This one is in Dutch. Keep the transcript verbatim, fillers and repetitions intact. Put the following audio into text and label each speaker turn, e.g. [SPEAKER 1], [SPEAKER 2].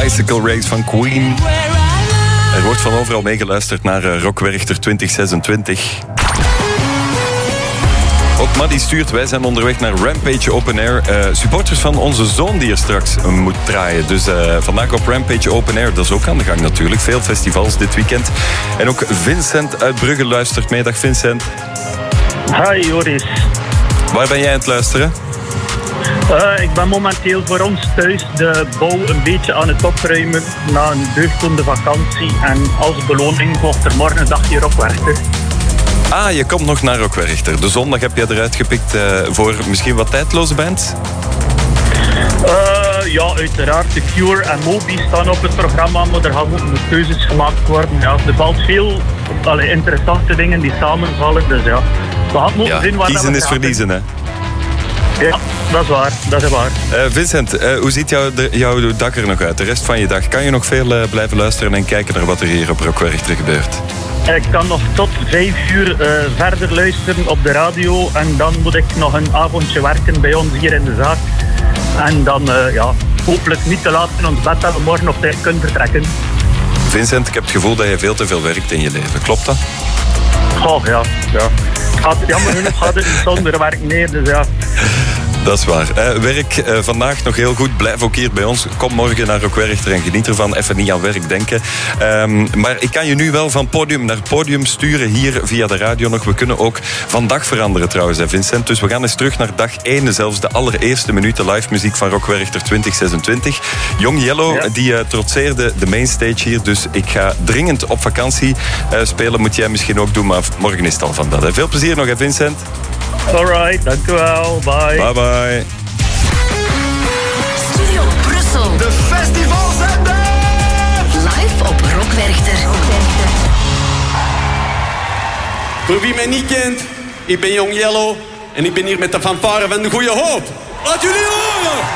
[SPEAKER 1] Bicycle Race van Queen. Er wordt van overal meegeluisterd naar uh, Rock Werchter twintig zesentwintig. Ook Maddy stuurt, wij zijn onderweg naar Rampage Open Air. Uh, supporters van onze zoon die er straks uh, moet draaien. Dus uh, vandaag op Rampage Open Air, dat is ook aan de gang natuurlijk. Veel festivals dit weekend. En ook Vincent uit Brugge luistert mee. Dag Vincent.
[SPEAKER 2] Hi Joris.
[SPEAKER 1] Waar ben jij aan het luisteren?
[SPEAKER 2] Uh, ik ben momenteel voor ons thuis de bouw een beetje aan het opruimen na een deugddoende vakantie. En als beloning volgt er morgen een dagje Rock Werchter.
[SPEAKER 1] Ah, je komt nog naar Rock Werchter. De zondag heb je eruit gepikt uh, voor misschien wat tijdloze bands?
[SPEAKER 2] Uh, ja, uiteraard. The Cure en Moby staan op het programma, maar er gaan ook nog keuzes gemaakt worden. Ja, er valt veel allee, interessante dingen die samenvallen. Dus ja, we gaan moeten
[SPEAKER 1] ja,
[SPEAKER 2] zien waar
[SPEAKER 1] kiezen
[SPEAKER 2] we
[SPEAKER 1] is verliezen, hè?
[SPEAKER 2] Ja, dat is waar. Dat is waar.
[SPEAKER 1] Uh, Vincent, uh, hoe ziet jouw, de, jouw dag er nog uit? De rest van je dag? Kan je nog veel uh, blijven luisteren en kijken naar wat er hier op Rock Werchter gebeurt?
[SPEAKER 2] Ik kan nog tot vijf uur uh, verder luisteren op de radio. En dan moet ik nog een avondje werken bij ons hier in de zaak. En dan, uh, ja, hopelijk niet te laat in ons bed dat we morgen op tijd kunnen vertrekken.
[SPEAKER 1] Vincent, ik heb het gevoel dat je veel te veel werkt in je leven. Klopt dat?
[SPEAKER 2] Oh, ja, ja. Gaat, jammer genoeg gaat het niet zonder werk meer, dus ja.
[SPEAKER 1] Dat is waar. Uh, werk uh, vandaag nog heel goed. Blijf ook hier bij ons. Kom morgen naar Rock Werchter en geniet ervan. Even niet aan werk denken. Um, maar ik kan je nu wel van podium naar podium sturen hier via de radio nog. We kunnen ook van dag veranderen trouwens, hè Vincent. Dus we gaan eens terug naar dag één. Zelfs de allereerste minuten live muziek van Rock Werchter twintig zesentwintig. Young Yellow, ja. die uh, trotseerde de mainstage hier. Dus ik ga dringend op vakantie uh, spelen. Moet jij misschien ook doen, maar morgen is het al van dat. Hè. Veel plezier nog, hè Vincent.
[SPEAKER 2] Alright, dank u wel. Bye.
[SPEAKER 1] Bye bye.
[SPEAKER 3] Studio Brussel.
[SPEAKER 4] De festivalzender.
[SPEAKER 3] Live op Rock Werchter.
[SPEAKER 4] Voor wie mij niet kent, ik ben Young Yellow en ik ben hier met de fanfare van de Goeie Hoop. Laat jullie horen!